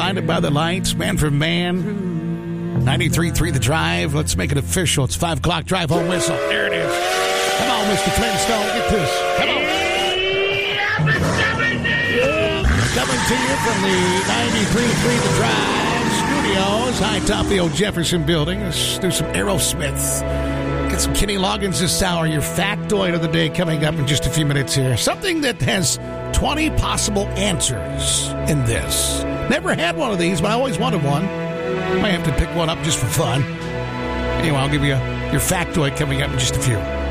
blinded by the lights, man for man. 93.3 The Drive. Let's make it official. It's 5 o'clock drive home whistle. There it is. Come on, Mr. Flintstone. Get this. Come on. Coming to you from the 93.3 The Drive studios, high top of the old Jefferson building. Let's do some Aerosmith. Get some Kenny Loggins this hour. Your factoid of the day coming up in just a few minutes here. Something that has 20 possible answers in this. Never had one of these, but I always wanted one. Might have to pick one up just for fun. Anyway, I'll give you your factoid coming up in just a few.